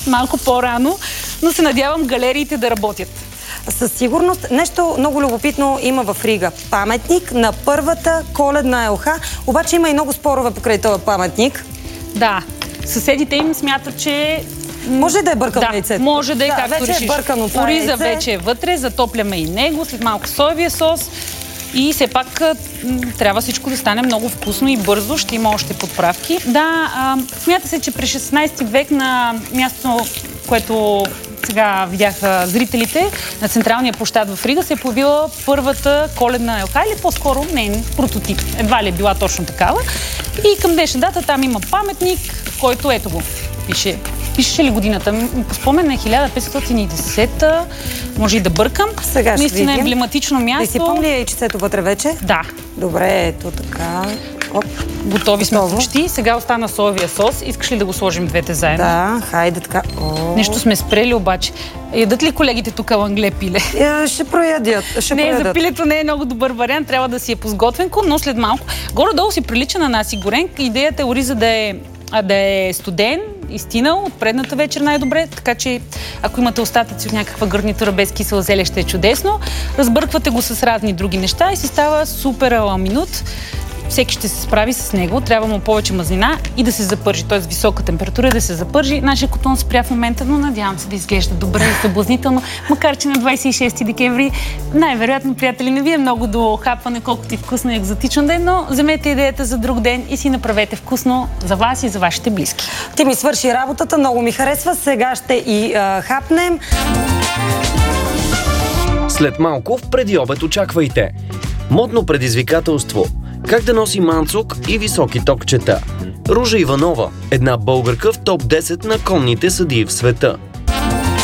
малко по-рано, но се надявам галериите да работят. Със сигурност. Нещо много любопитно има в Рига. Паметник на първата коледна елха. Обаче има и много спорове покрай този паметник. Да, съседите им смятат, че... Може да е бъркано яйцето. Да, може да е както вече решиш. Е бъркано това ориза яйце. вече е вътре, затопляме и него, след малко соевия сос. И все пак трябва всичко да стане много вкусно и бързо. Ще има още подправки. Да, смята се, че през 16 век на място, което сега видяха зрителите, на централния площад в Рига се е появила първата коледна елха, или по-скоро нейн прототип. Едва ли е била точно такава. И към днешна дата там има паметник, който ето го пише. Пишеше ли годината? По спомен е 1510-та. Може и да бъркам. Сега ще наистина видим. Емблематично място. Изсипам ли яйчецето вътре вече? Да. Добре, ето така. Оп. Готови сме почти. Сега остана соевия сос. Искаш ли да го сложим двете заедно? Да, хайде така. Нещо сме спрели обаче. Ядат ли колегите тук лангле пиле? Ще проядят. За пилето не е много добър вариант. Трябва да си е по-сготвенко, но след малко. Горе-долу си прилича на наси горен. Идеята е ориза да е студен, изтинал от предната вечер най-добре, така че ако имате остатъци от някаква гарнитура без кисело зеле, ще е чудесно. Разбърквате го с разни други неща и си става супер аламинут. Всеки ще се справи с него, трябва му повече мазнина и да се запържи, т.е. висока температура да се запържи. Нашия котон спря в момента, но надявам се да изглежда добре и съблазнително, макар че на 26 декември най-вероятно, приятели, не ви е много до хапване, колкото и вкусно и екзотично да е, но вземете идеята за друг ден и си направете вкусно за вас и за вашите близки. Ти ми свърши работата, много ми харесва, сега ще и хапнем. След малко в предиобед очаквайте модно предизвикателство. Как да носи манцук и високи токчета. Ружа Иванова, една българка в топ 10 на конните съдии в света.